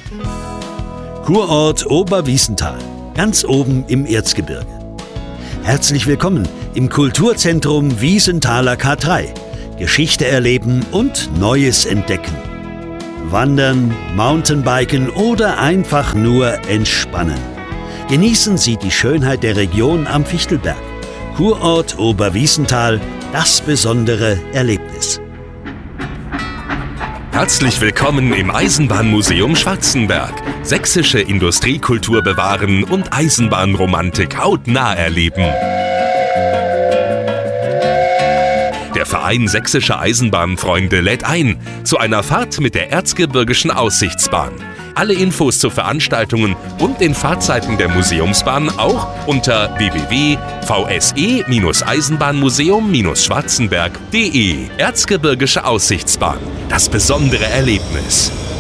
Kurort Oberwiesenthal, ganz oben im Erzgebirge. Herzlich willkommen im Kulturzentrum Wiesenthaler K3. Geschichte erleben und Neues entdecken. Wandern, Mountainbiken oder einfach nur entspannen. Genießen Sie die Schönheit der Region am Fichtelberg. Kurort Oberwiesenthal, das besondere Erlebnis. Herzlich willkommen im Eisenbahnmuseum Schwarzenberg. Sächsische Industriekultur bewahren und Eisenbahnromantik hautnah erleben. Der Verein Sächsische Eisenbahnfreunde lädt ein zu einer Fahrt mit der Erzgebirgischen Aussichtsbahn. Alle Infos zu Veranstaltungen und den Fahrzeiten der Museumsbahn auch unter www.vse-eisenbahnmuseum-schwarzenberg.de. Erzgebirgische Aussichtsbahn, das besondere Erlebnis.